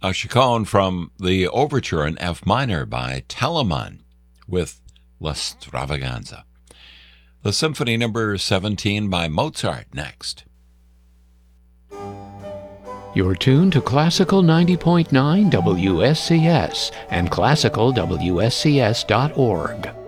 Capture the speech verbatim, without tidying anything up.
a chaconne from the overture in F minor by Telemann with L'Stravaganza. The Symphony Number seventeen by Mozart next. You're tuned to Classical ninety point nine W S C S and classical W S C S dot org.